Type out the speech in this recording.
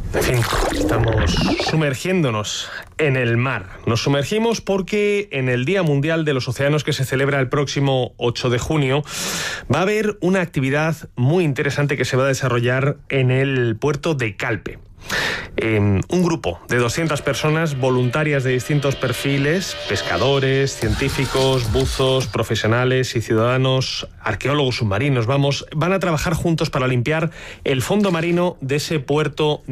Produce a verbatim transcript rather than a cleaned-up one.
En fin, estamos sumergiéndonos en el mar. Nos sumergimos porque en el Día Mundial de los Océanos, que se celebra el próximo ocho de junio, va a haber una actividad muy interesante que se va a desarrollar en el puerto de Calpe. Eh, un grupo de doscientas personas voluntarias de distintos perfiles, pescadores, científicos, buzos, profesionales y ciudadanos, arqueólogos submarinos, vamos, van a trabajar juntos para limpiar el fondo marino de ese puerto